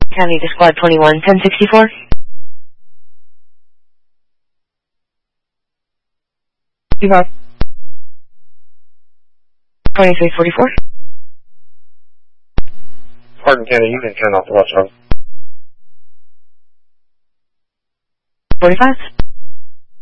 County to Squad 21, 1064. You have 2344. Hardin County, you can turn off the watch on. 45.